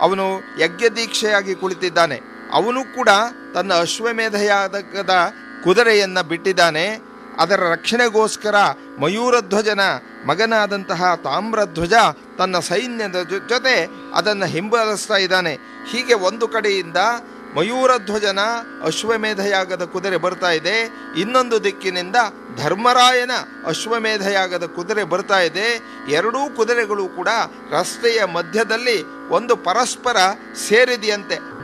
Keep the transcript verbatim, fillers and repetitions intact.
ಅವನು ಯಜ್ಞ ದೀಕ್ಷೆಯಾಗಿ ಕುಳಿತಿದ್ದಾನೆ. ಅವನು ಕೂಡ ತನ್ನ ಅಶ್ವಮೇಧಯಾಗದ ಕುದುರೆಯನ್ನು ಬಿಟ್ಟಿದ್ದಾನೆ. ಅದರ ರಕ್ಷಣೆಗೋಸ್ಕರ ಮಯೂರಧ್ವಜನ ಮಗನಾದಂತಹ ತಾಮ್ರಧ್ವಜ ತನ್ನ ಸೈನ್ಯದ ಜೊತೆ ಅದನ್ನು ಹಿಂಬಾಲಿಸ್ತಾ ಇದ್ದಾನೆ. ಹೀಗೆ ಒಂದು ಕಡೆಯಿಂದ ಮಯೂರಧ್ವಜನ ಅಶ್ವಮೇಧಯಾಗದ ಕುದುರೆ ಬರ್ತಾ ಇದೆ, ಇನ್ನೊಂದು ದಿಕ್ಕಿನಿಂದ ಧರ್ಮರಾಯನ ಅಶ್ವಮೇಧಯಾಗದ ಕುದುರೆ ಬರ್ತಾ ಇದೆ. ಎರಡೂ ಕುದುರೆಗಳು ಕೂಡ ರಸ್ತೆಯ ಮಧ್ಯದಲ್ಲಿ ಒಂದು ಪರಸ್ಪರ ಸೇರಿದೆಯಂತೆ.